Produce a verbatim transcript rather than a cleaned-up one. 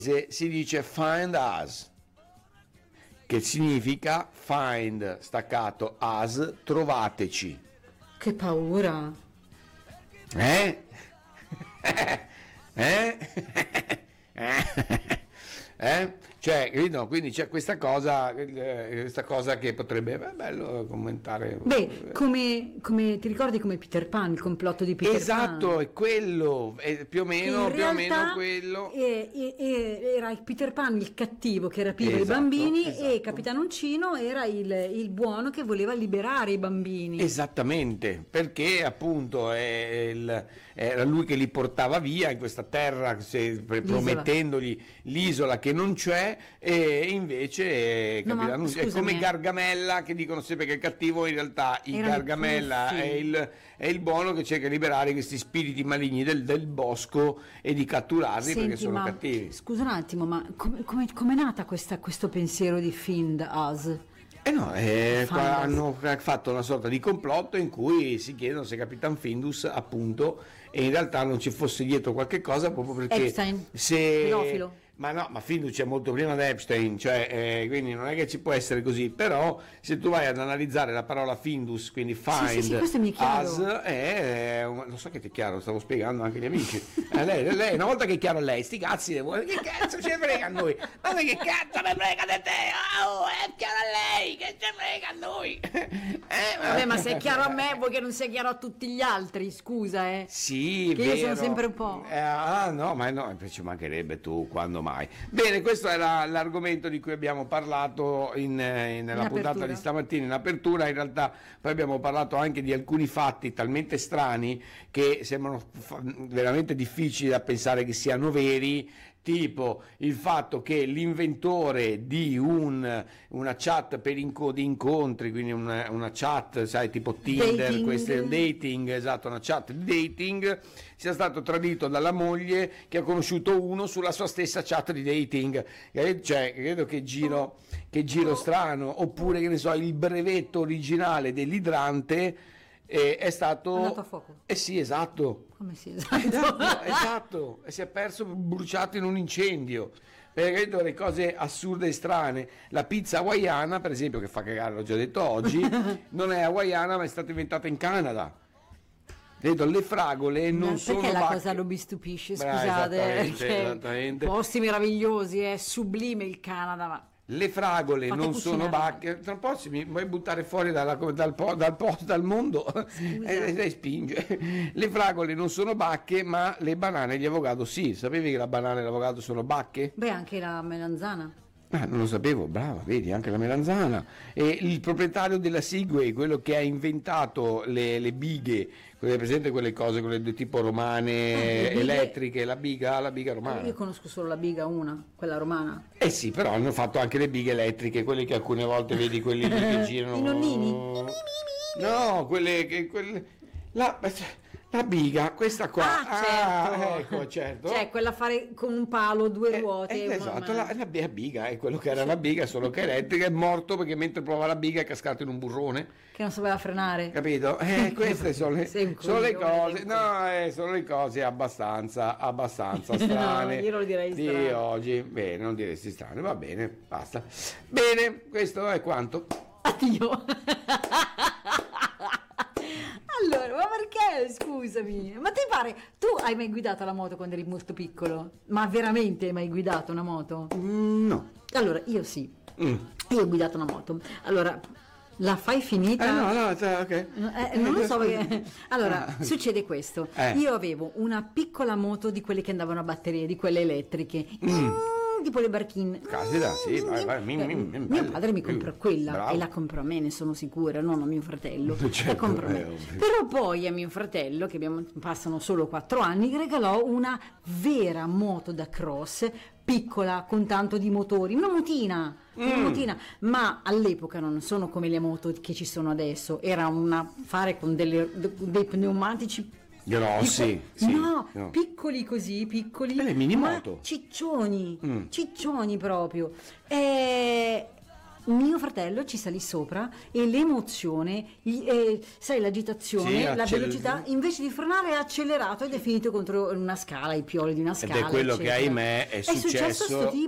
si dice find us, che significa find staccato us, trovateci. Che paura. Eh? eh? eh? Cioè, no, quindi c'è questa cosa, questa cosa che potrebbe, è bello commentare. Beh, come, come ti ricordi come Peter Pan, il complotto di Peter esatto, Pan? Esatto, è quello, è più o meno, più o meno quello. È, è, è, era il Peter Pan il cattivo che rapiva esatto, i bambini esatto. E Capitan Uncino era il, il buono che voleva liberare i bambini. Esattamente, perché appunto è il, era lui che li portava via in questa terra, se, promettendogli l'isola che non c'è. E invece no, capito, è come Gargamella, che dicono sempre che è cattivo, in realtà il Gargamella è il, è il buono che cerca di liberare questi spiriti maligni del, del bosco e di catturarli. Senti, perché sono ma, cattivi. Scusa un attimo, ma come com è nata questa, questo pensiero di Find Us? Eh no, eh, hanno fatto una sorta di complotto in cui si chiedono se Capitan Findus appunto e in realtà non ci fosse dietro qualche cosa, proprio perché Epstein, se pedofilo. Ma no, ma Findus c'è molto prima di Epstein, cioè, eh, quindi non è che ci può essere così, però se tu vai ad analizzare la parola Findus, quindi find sì, sì, sì, mi è us, è, lo so che ti è chiaro, stavo spiegando anche agli amici, eh, lei, lei, una volta che è chiaro a lei, sti cazzi, che cazzo ce ne frega a noi, ma che cazzo me frega di te, oh, è chiaro a lei, che ce frega a noi. Eh, vabbè, ma se è chiaro a me vuoi che non sia chiaro a tutti gli altri, scusa, eh. Sì, che vero. Io sono sempre un po'. Eh, ah, no, ma no, ci mancherebbe tu, quando mai. Bene, questo era l'argomento di cui abbiamo parlato in, in, nella in puntata di stamattina in apertura. In realtà poi abbiamo parlato anche di alcuni fatti talmente strani che sembrano veramente difficili da pensare che siano veri, tipo il fatto che l'inventore di un, una chat per inco- di incontri, quindi una, una chat, sai, tipo Tinder, dating. Queste, dating, esatto, una chat di dating, sia stato tradito dalla moglie che ha conosciuto uno sulla sua stessa chat di dating. Cioè, credo che giro, che giro strano, oppure che ne so, il brevetto originale dell'idrante Eh, è stato andato a fuoco. Eh sì, esatto. Come sì, esatto. Esatto, esatto. E si è perso, bruciato in un incendio. Perché le cose assurde e strane. La pizza hawaiana, per esempio, che fa cagare, l'ho già detto oggi, non è hawaiana, ma è stata inventata in Canada. Vedo, le fragole non no, sono perché la bacche. cosa non mi stupisce, Beh, scusate, esattamente, esattamente. Posti meravigliosi, è sublime il Canada, ma le fragole fate non cucinare. sono bacche. Tra un po' si mi vuoi buttare fuori dalla, dal, po, dal posto, dal mondo e lei spinge. Le fragole non sono bacche, ma le banane di avocado sì. Sapevi che la banana e l'avocado sono bacche? Beh, anche la melanzana. Ah, non lo sapevo, brava, vedi, anche la melanzana. E il proprietario della Segway, quello che ha inventato le, le bighe, quelle presente quelle cose, quelle tipo romane, ah, elettriche, la biga, la biga romana. Io conosco solo la biga, una, quella romana. Eh sì, però hanno fatto anche le bighe elettriche, quelle che alcune volte vedi quelli che girano. I nonnini? No, quelle che quelle la La biga, questa qua, ah, certo. ah, ecco, certo. Cioè, quella fare con un palo, due ruote. Eh, eh, esatto, la, la biga è quello che era la biga, solo che elettrica, è morto perché mentre provava la biga è cascato in un burrone. Che non sapeva frenare. Capito? Eh, queste sono le, sono le cose, no, eh, sono le cose abbastanza, abbastanza strane. No, io non direi di strane. oggi. Bene, non diresti strane, va bene, basta. Bene, questo è quanto. Addio. Allora, ma perché? Scusami, ma ti pare, tu hai mai guidato la moto quando eri molto piccolo? Ma veramente hai mai guidato una moto? Mm, no. Allora, io sì. Mm. Io ho guidato una moto. Allora, la fai finita? Eh no, no, ok. Eh, non lo so perché. Allora, ah. succede questo. Eh. Io avevo una piccola moto di quelle che andavano a batterie, di quelle elettriche. Mm. Tipo le barchine. Caspita, sì, vai, vai, mi, mi, mi, mio padre mi comprò quella. Bravo. E la comprò a me, ne sono sicura, non a mio fratello. Certo, la comprò a me. Eh, Però poi a mio fratello, che abbiamo, passano solo quattro anni, regalò una vera moto da cross, piccola, con tanto di motori, una motina, mm. una motina, ma all'epoca non sono come le moto che ci sono adesso, era una fare con delle, dei pneumatici grossi, sì, no, no, piccoli così, piccoli, le mini moto, ciccioni, mm. ciccioni proprio. E Mio fratello ci salì sopra e l'emozione, gli- eh, sai, l'agitazione, Sì, la accel- velocità, invece di frenare è accelerato ed è finito contro una scala, i pioli di una Ed scala. è quello che eccetera. ahimè è successo a sto successo tipo.